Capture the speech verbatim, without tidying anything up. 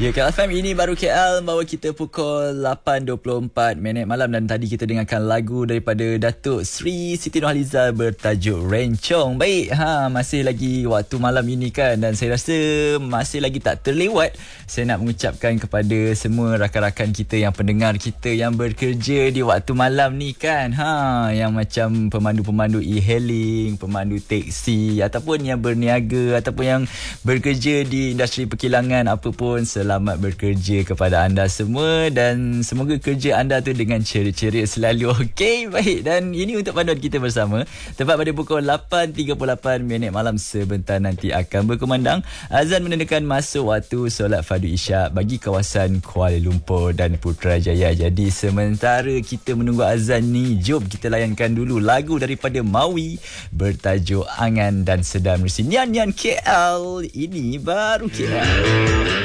Ya, K L F M ini baru K L bawa kita pukul lapan dua puluh empat minit malam dan tadi kita dengarkan lagu daripada Datuk Sri Siti Nurhaliza bertajuk Rencong. Baik, ha masih lagi waktu malam ini kan, dan saya rasa masih lagi tak terlewat saya nak mengucapkan kepada semua rakan-rakan kita yang pendengar kita yang bekerja di waktu malam ni kan. Ha yang macam pemandu-pemandu e-hailing, pemandu teksi ataupun yang berniaga ataupun yang bekerja di industri perkilangan, apa pun, selamat bekerja kepada anda semua dan semoga kerja anda tu dengan ceria-ceria selalu. Okey, baik, dan ini untuk panduan kita bersama tepat pada pukul lapan tiga puluh lapan minit malam. Sebentar nanti akan berkumandang azan menandakan masuk waktu solat fardu isyak bagi kawasan Kuala Lumpur dan Putrajaya. Jadi sementara kita menunggu azan ni, jom kita layankan dulu lagu daripada Maui bertajuk Angan dan Sedang Menerusi Nian Nian K L. Ini baru K L.